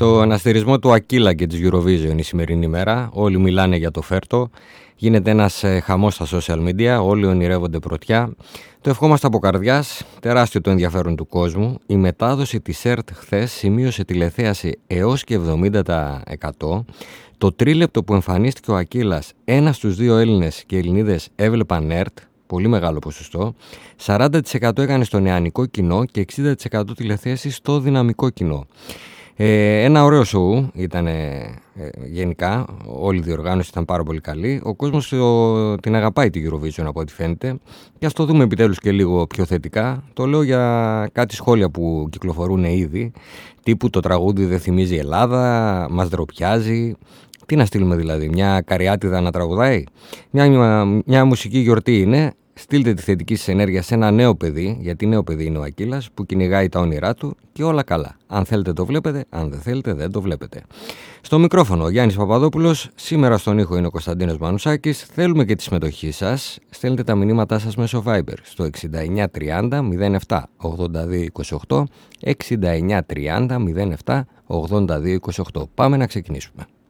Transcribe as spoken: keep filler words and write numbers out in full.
Στο αναστερισμό του Aquila και της Eurovision η σημερινή μέρα, όλοι μιλάνε για το φέρτο, γίνεται ένας χαμός στα social media, όλοι ονειρεύονται πρωτιά. Το ευχόμαστε από καρδιάς, τεράστιο το ενδιαφέρον του κόσμου. Η μετάδοση της ΕΡΤ χθες σημείωσε τηλεθέαση έως και εβδομήντα τοις εκατό. Το τρίλεπτο που εμφανίστηκε ο Ακύλας, ένας στους δύο Έλληνες και Ελληνίδες έβλεπαν ΕΡΤ, πολύ μεγάλο ποσοστό. σαράντα τοις εκατό έκανε στο νεανικό κοινό και εξήντα τοις εκατό τηλεθέαση στο δυναμικό κοινό. Ε, ένα ωραίο σοου ήταν ε, γενικά, όλη η διοργάνωση ήταν πάρα πολύ καλή. Ο κόσμος το, την αγαπάει τη Eurovision από ό,τι φαίνεται. Και ας το δούμε επιτέλους και λίγο πιο θετικά. Το λέω για κάτι σχόλια που κυκλοφορούν ήδη, τύπου το τραγούδι δεν θυμίζει Ελλάδα, μας ντροπιάζει. Τι να στείλουμε δηλαδή, μια καριάτιδα να τραγουδάει? Μια, μια, μια μουσική γιορτή είναι. Στείλτε τη θετική σας ενέργεια σε ένα νέο παιδί, γιατί νέο παιδί είναι ο Ακύλας, που κυνηγάει τα όνειρά του και όλα καλά. Αν θέλετε το βλέπετε, αν δεν θέλετε δεν το βλέπετε. Στο μικρόφωνο ο Γιάννης Παπαδόπουλος, σήμερα στον ήχο είναι ο Κωνσταντίνος Μανουσάκης. Θέλουμε και τη συμμετοχή σας. Στέλνετε τα μηνύματά σας μέσω Viber στο εξήντα εννιά τριάντα μηδέν επτά ογδόντα δύο είκοσι οκτώ, εξήντα εννιά τριάντα μηδέν επτά ογδόντα δύο είκοσι οκτώ. Πάμε να ξεκινήσουμε.